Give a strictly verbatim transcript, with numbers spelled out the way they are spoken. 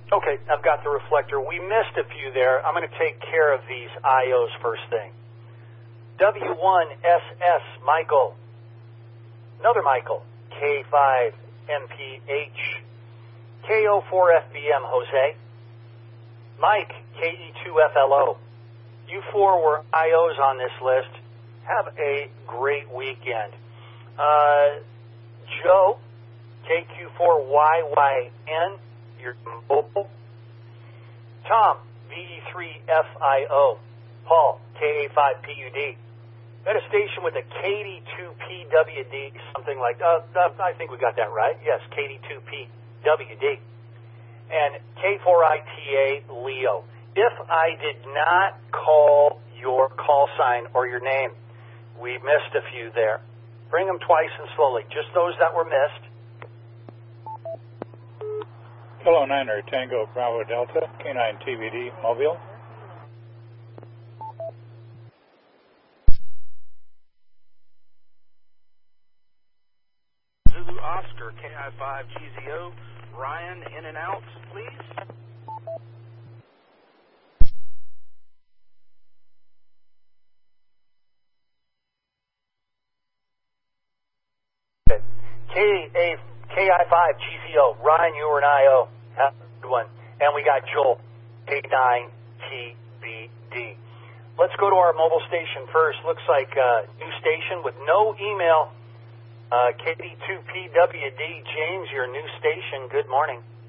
Okay, I've got the reflector. We missed a few there. I'm going to take care of these I Os first thing. W one S S Michael. Another Michael. K five M P H. K O four F B M Jose. Mike, K E two F L O. You four were I Os on this list. Have a great weekend. Uh, Joe, K Q four Y Y N, you're mobile. Tom, V E three F I O. Paul, K A five P U D. At a station with a K D two P W D, something like that. Uh, I think we got that right. Yes, K D two P W D. And K four I T A, Leo. If I did not call your call sign or your name, we missed a few there. Bring them twice and slowly. Just those that were missed. Hello, Niner, Tango Bravo Delta, K nine T V D, Mobile. Zulu Oscar, K I five G Z O, Ryan, in and out, please. K A K I five G Z O, Ryan, you were an I O. Have a good one. And we got Joel, K nine T B D. Let's go to our mobile station first. Looks like a new station with no email. Uh, K D two P W D, James, your new station. Good morning.